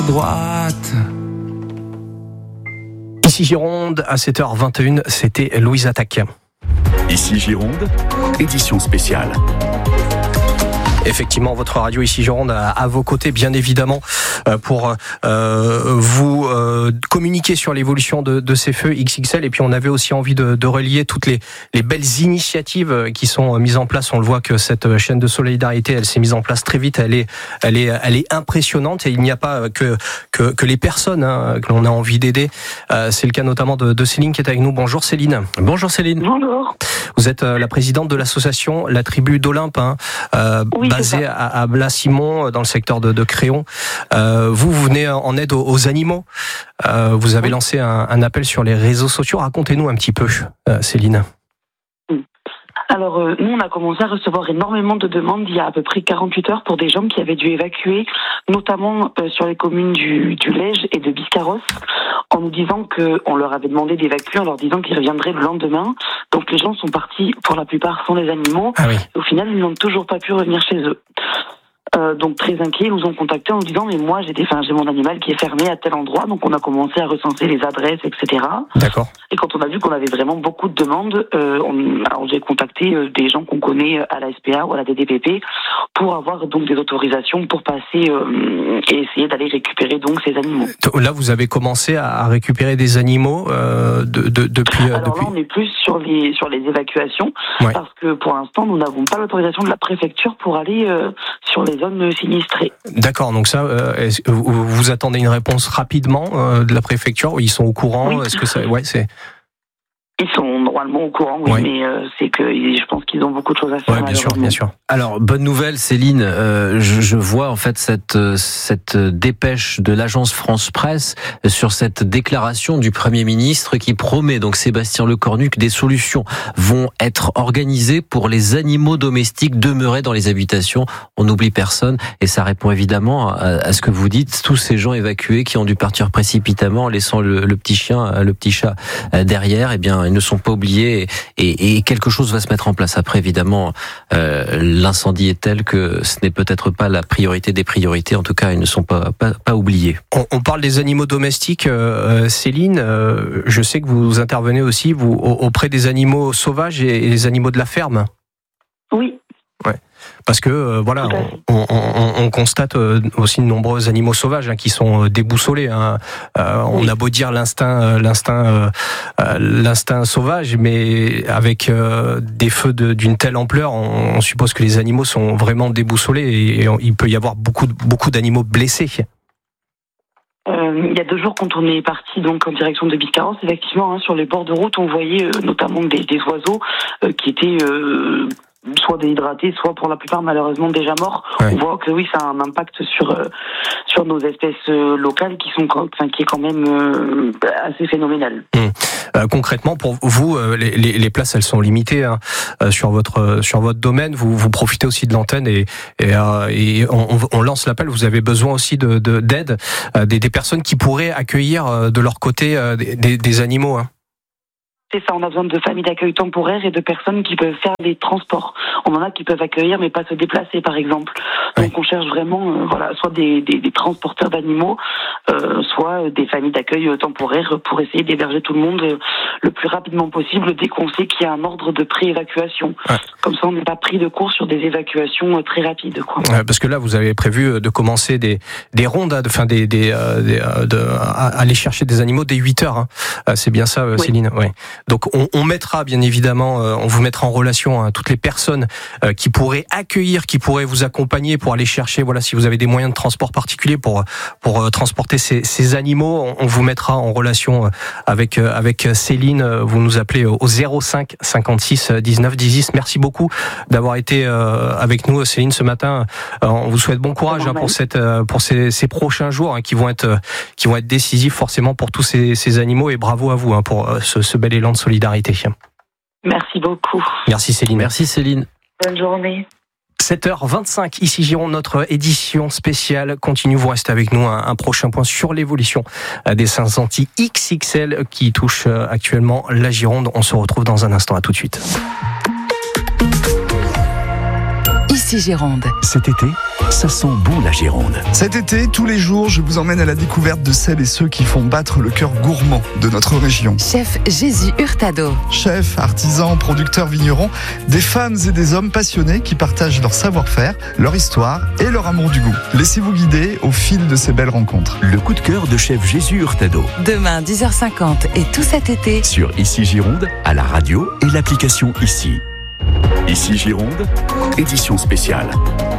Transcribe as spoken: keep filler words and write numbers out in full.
Droite. Ici Gironde, à sept heures vingt et une, c'était Louise Attaque. Ici Gironde, édition spéciale. Effectivement, votre radio ici Gironde à, à vos côtés, bien évidemment, euh, pour euh, vous euh, communiquer sur l'évolution de, de ces feux X X L. Et puis, on avait aussi envie de, de relier toutes les, les belles initiatives qui sont mises en place. On le voit que cette chaîne de solidarité, elle s'est mise en place très vite. Elle est, elle est, elle est impressionnante. Et il n'y a pas que que, que les personnes hein, que l'on a envie d'aider. Euh, c'est le cas notamment de, de Céline qui est avec nous. Bonjour Céline. Bonjour Céline. Bonjour. Vous êtes la présidente de l'association La Tribu d'Olympe. Hein, euh, oui, basé à, à Blas-Simon dans le secteur de, de Créon. Euh, vous, vous venez en aide aux, aux animaux. Euh, vous avez oui. lancé un, un appel sur les réseaux sociaux. Racontez-nous un petit peu, euh, Céline. Alors, euh, nous, on a commencé à recevoir énormément de demandes il y a à peu près quarante-huit heures pour des gens qui avaient dû évacuer, notamment euh, sur les communes du, du Lège et de Biscarrosse, en nous disant qu'on leur avait demandé d'évacuer, en leur disant qu'ils reviendraient le lendemain. Donc, les gens sont partis, pour la plupart, sans les animaux. Ah oui. Et au final, ils n'ont toujours pas pu revenir chez eux. Euh, donc très inquiets, ils nous ont contactés en nous disant mais moi j'ai des, enfin, j'ai mon animal qui est fermé à tel endroit, donc on a commencé à recenser les adresses, et cetera. D'accord. Et quand on a vu qu'on avait vraiment beaucoup de demandes, euh, on, alors j'ai contacté euh, des gens qu'on connaît à la S P A ou à la D D P P pour avoir donc des autorisations pour passer euh, et essayer d'aller récupérer donc ces animaux. Là vous avez commencé à récupérer des animaux euh, de, de, depuis. Alors depuis... là on est plus sur les sur les évacuations ouais. parce que pour l'instant nous n'avons pas l'autorisation de la préfecture pour aller euh, sur les zones sinistrées. D'accord, donc ça, euh, est-ce que vous, vous attendez une réponse rapidement euh, de la préfecture? Ils sont au courant? Oui. Est-ce que ça, ouais, c'est. Ils sont normalement au courant, oui, ouais. mais euh, c'est que je pense qu'ils ont beaucoup de choses à faire. Ouais, bien sûr, bien sûr. Alors, bonne nouvelle, Céline. Euh, je, je vois en fait cette cette dépêche de l'agence France Presse sur cette déclaration du Premier ministre qui promet, donc Sébastien Lecornu, que des solutions vont être organisées pour les animaux domestiques demeurés dans les habitations. On n'oublie personne, et ça répond évidemment à, à ce que vous dites. Tous ces gens évacués qui ont dû partir précipitamment, en laissant le, le petit chien, le petit chat derrière, eh bien ils ne sont pas oubliés et, et quelque chose va se mettre en place. Après, évidemment, euh, l'incendie est tel que ce n'est peut-être pas la priorité des priorités. En tout cas, ils ne sont pas pas, pas oubliés. On, on parle des animaux domestiques, euh, Céline. Euh, je sais que vous intervenez aussi vous auprès des animaux sauvages et, et des animaux de la ferme. Oui. Ouais. Parce que euh, voilà, on, on, on constate aussi de nombreux animaux sauvages hein, qui sont déboussolés. Hein. Euh, on oui. a beau dire l'instinct, l'instinct, euh, l'instinct sauvage, mais avec euh, des feux de, d'une telle ampleur, on, on suppose que les animaux sont vraiment déboussolés et, et il peut y avoir beaucoup, beaucoup d'animaux blessés. Euh, il y a deux jours, quand on est parti donc en direction de Biscarrosse, effectivement, hein, sur les bords de route, on voyait euh, notamment des, des oiseaux euh, qui étaient euh, soit déhydratés, soit pour la plupart malheureusement déjà morts. Ouais. On voit que oui, ça a un impact sur euh, sur nos espèces euh, locales qui sont, enfin, qui est quand même euh, assez phénoménal. Mmh. Euh, concrètement, pour vous, euh, les, les, les places, elles sont limitées hein, euh, sur votre euh, sur votre domaine. Vous vous profitez aussi de l'antenne et et, euh, et on, on lance l'appel. Vous avez besoin aussi de, de d'aide euh, des, des personnes qui pourraient accueillir euh, de leur côté euh, des, des animaux. Hein. C'est ça, on a besoin de familles d'accueil temporaires et de personnes qui peuvent faire des transports. On en a qui peuvent accueillir mais pas se déplacer, par exemple. Donc oui. on cherche vraiment, euh, voilà, soit des, des, des transporteurs d'animaux, euh, soit des familles d'accueil temporaires pour essayer d'héberger tout le monde euh, le plus rapidement possible dès qu'on sait qu'il y a un ordre de pré-évacuation. Ouais. Comme ça, on n'est pas pris de court sur des évacuations euh, très rapides, quoi. Ouais, parce que là, vous avez prévu de commencer des des rondes, hein, de, enfin des des, euh, des euh, de à aller chercher des animaux dès huit heures. Hein. C'est bien ça, oui. Céline. Oui. Donc on, on mettra bien évidemment, euh, on vous mettra en relation hein, toutes les personnes euh, qui pourraient accueillir, qui pourraient vous accompagner pour aller chercher. Voilà, si vous avez des moyens de transport particuliers pour pour euh, transporter ces, ces animaux, on, on vous mettra en relation avec euh, avec Céline. Vous nous appelez au zéro cinq cinquante-six dix-neuf dix-dix. Merci beaucoup d'avoir été euh, avec nous, Céline, ce matin. Euh, on vous souhaite bon courage hein, pour cette euh, pour ces, ces prochains jours hein, qui vont être qui vont être décisifs forcément pour tous ces, ces animaux et bravo à vous hein, pour euh, ce, ce bel élan de solidarité. Merci beaucoup. Merci Céline. Merci Céline. Bonne journée. sept heures vingt-cinq, ici Gironde, notre édition spéciale continue. Vous restez avec nous, un, un prochain point sur l'évolution des incendies X X L qui touchent actuellement la Gironde. On se retrouve dans un instant, à tout de suite. Ici Ici Gironde. Cet été, ça sent bon la Gironde. Cet été, tous les jours, je vous emmène à la découverte de celles et ceux qui font battre le cœur gourmand de notre région. Chef Jésus Hurtado. Chefs, artisans, producteurs, vignerons, des femmes et des hommes passionnés qui partagent leur savoir-faire, leur histoire et leur amour du goût. Laissez-vous guider au fil de ces belles rencontres. Le coup de cœur de chef Jésus Hurtado. Demain, dix heures cinquante et tout cet été. Sur Ici Gironde, à la radio et l'application Ici. Ici Gironde, édition spéciale.